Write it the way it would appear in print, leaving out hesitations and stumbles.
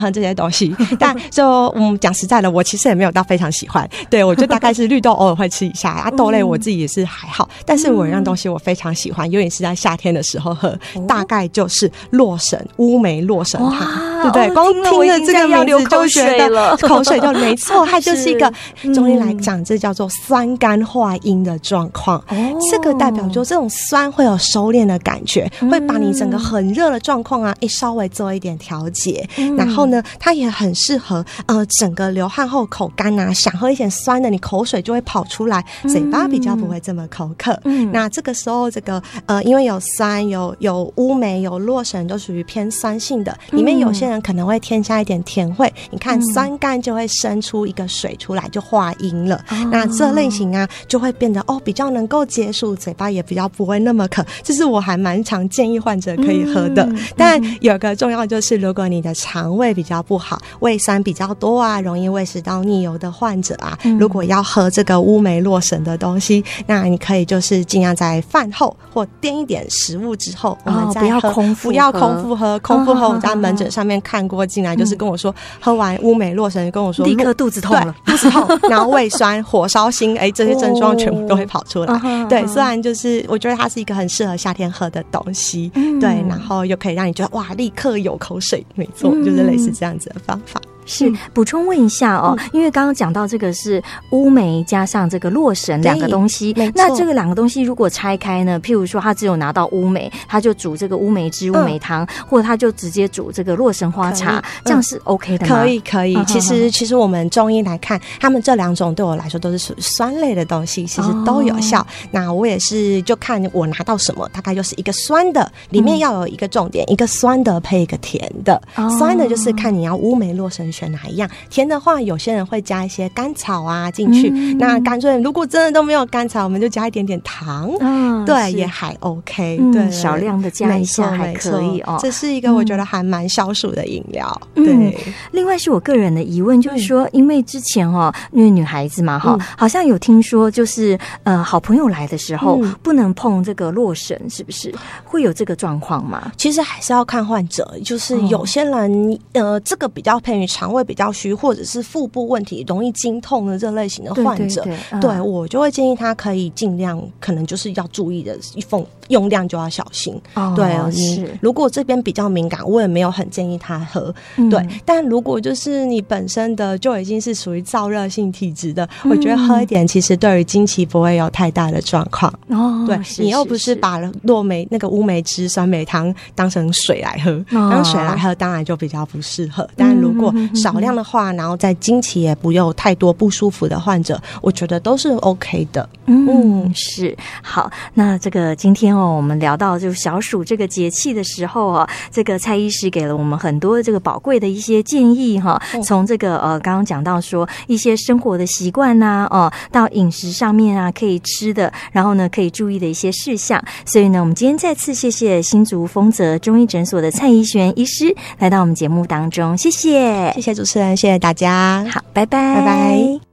这些东西，但就讲实在的，我其实也没有到非常喜欢。对，我就大概是绿豆偶尔会吃一下豆类我自己也是还好。但是我有一样东西我非常喜欢，尤其是在夏天的时候喝，大概就是洛神乌梅洛神汤，对不对？光听了这个名字就觉得口水就没错，它就是一个中医来讲，这叫做酸甘化阴的状况。这个代表说这种酸会有收敛的感觉，会把你整个很热的状况稍微做一点调节。然后呢，它也很适合整个流汗后口干想喝一点酸的，你口水就会跑出来，嘴巴比较不会这么口渴。那这个时候这个因为有酸有乌梅有洛神都属于偏酸性的，里面有些人可能会添加一点甜味，你看酸甘就会生出一个水出来，就化阴了。那这类型就会变得比较能够解暑，嘴巴也比较不会那么渴，这是我还蛮常建议患者可以喝的。但有个重要就是，如果你的肠胃比较不好，胃酸比较多容易胃食道逆流的患者如果要喝这个乌梅洛神的东西，那你可以就是尽量在饭后或垫一点食物之后，我们再喝，不要空腹喝。空腹喝我在门诊上面看过，进来就是跟我说喝完乌梅洛神跟我说立刻肚子痛了， 肚子痛，然后胃酸、火烧心，这些症状全部都会跑出来。对，虽然就是我觉得它是一个很适合夏天喝的东西，对，然后又可以让你觉得哇，立刻有口水，没错，就是类似这样子的方法。 是补充问一下因为刚刚讲到这个是乌梅加上这个洛神两个东西，那这个两个东西如果拆开呢，譬如说他只有拿到乌梅，他就煮这个乌梅汁、乌梅汤，或者他就直接煮这个洛神花茶，这样是 OK 的吗？ 可以。其实我们中医来看，他们这两种对我来说都是属于酸类的东西，其实都有效。那我也是就看我拿到什么，大概就是一个酸的，里面要有一个重点，一个酸的配一个甜的。酸的就是看你要乌梅洛神选哪一样，甜的话有些人会加一些甘草进去，那干脆如果真的都没有甘草，我们就加一点点糖，对，也还 OK，对， 少量的加一下还可以这是一个我觉得还蛮消暑的饮料。对， 另外是我个人的疑问，就是说因为之前因为女孩子嘛好像有听说就是好朋友来的时候不能碰这个洛神，是不是会有这个状况吗？ 其实还是要看患者，就是有些人这个比较偏于肠胃比较虚，或者是腹部问题容易经痛的这类型的患者，对，我就会建议他可以尽量可能就是要注意的用量就要小心。对，你如果这边比较敏感，我也没有很建议他喝。对，但如果就是你本身的就已经是属于燥热性体质的，我觉得喝一点其实对于经期不会有太大的状况。对，你又不是把那个乌梅汁、酸梅汤当成水来喝，当水来喝当然就比较不适合。但如果少量的话，然后在经期也不有太多不舒服的患者，我觉得都是 OK 的。 是。好，那这个今天我们聊到就小暑这个节气的时候这个蔡医师给了我们很多这个宝贵的一些建议从这个刚刚讲到说一些生活的习惯到饮食上面可以吃的，然后呢可以注意的一些事项。所以呢，我们今天再次谢谢新竹丰泽中医诊所的蔡宜璇医师来到我们节目当中，谢谢主持人，谢谢大家。好，拜拜。